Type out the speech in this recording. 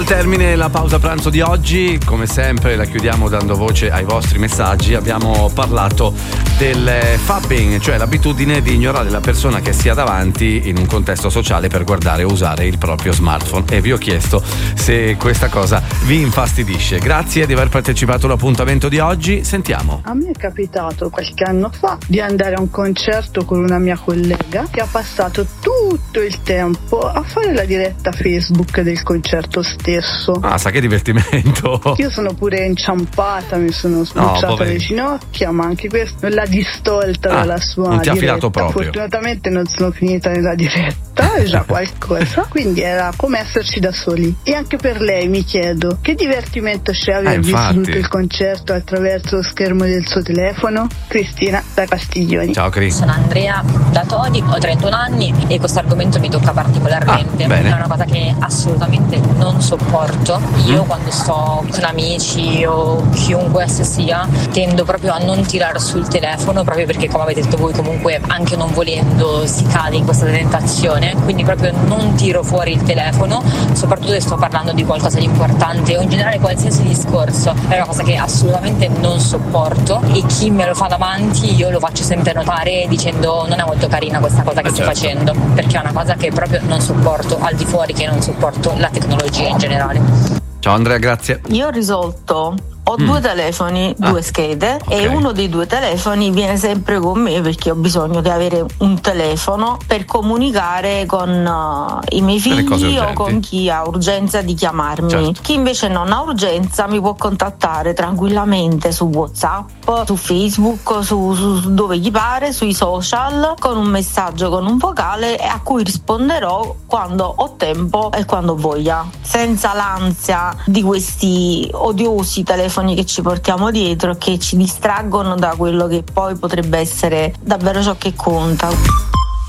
termine la pausa pranzo di oggi, come sempre la chiudiamo dando voce ai vostri messaggi. Abbiamo parlato del fapping, cioè l'abitudine di ignorare la persona che si ha davanti in un contesto sociale per guardare o usare il proprio smartphone, e vi ho chiesto se questa cosa vi infastidisce. Grazie di aver partecipato all'appuntamento di oggi, sentiamo. A me è capitato qualche anno fa di andare a un concerto con una mia collega che ha passato tutto il tempo a fare la diretta Facebook del concerto stesso. Ah, sa che divertimento. Io sono pure inciampata, mi sono sbucciata le ginocchia, ma anche questo non l'ha distolta dalla sua non ti ha diretta. filato proprio. Fortunatamente non sono finita nella diretta, è già qualcosa. Quindi era come esserci da soli. E anche per lei mi chiedo, che divertimento c'è aver visto tutto il concerto attraverso lo schermo del suo telefono? Cristina da Castiglioni. Ciao Cris. Sono Andrea da Todi, ho 31 anni e questo argomento mi tocca particolarmente. È una cosa che assolutamente non sopporto. Io quando sto con amici o chiunque esso sia, tendo proprio a non tirare sul telefono, proprio perché, come avete detto voi, comunque anche non volendo si cade in questa tentazione, quindi proprio non tiro fuori il telefono, soprattutto se sto parlando di qualcosa di importante o in generale qualsiasi discorso. È una cosa che assolutamente non sopporto, e chi me lo fa davanti io lo faccio sempre notare dicendo: non è molto carina questa cosa che stai facendo, perché è una cosa che proprio non sopporto, al di fuori che non sopporto la tecnologia in generale. Ciao Andrea, grazie. Io ho risolto. Ho due telefoni, due schede, e uno dei due telefoni viene sempre con me perché ho bisogno di avere un telefono per comunicare con i miei figli o con chi ha urgenza di chiamarmi. Certo. Chi invece non ha urgenza mi può contattare tranquillamente su WhatsApp, su Facebook, su dove gli pare, sui social, con un messaggio, con un vocale, a cui risponderò quando ho tempo e quando voglia, senza l'ansia di questi odiosi telefoni che ci portiamo dietro e che ci distraggono da quello che poi potrebbe essere davvero ciò che conta.